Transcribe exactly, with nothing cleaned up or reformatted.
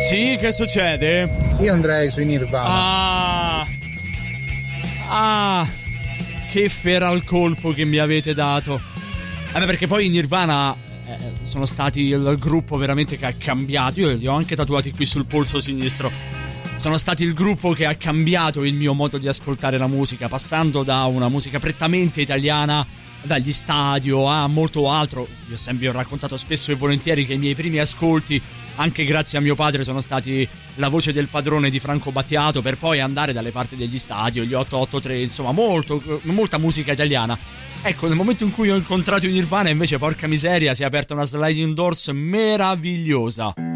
Sì, che succede? Io andrei sui Nirvana. Ah, ah, che feral colpo che mi avete dato. Vabbè, perché poi i Nirvana eh, sono stati il gruppo veramente che ha cambiato. Io li ho anche tatuati qui sul polso sinistro. Sono stati il gruppo che ha cambiato il mio modo di ascoltare la musica, passando da una musica prettamente italiana, dagli stadio a molto altro. Io sempre ho raccontato spesso e volentieri che i miei primi ascolti, anche grazie a mio padre, sono stati La voce del padrone di Franco Battiato, per poi andare dalle parti degli stadio, gli otto otto tre, insomma molto, molta musica italiana. Ecco, nel momento in cui ho incontrato i Nirvana invece, porca miseria, si è aperta una sliding doors meravigliosa.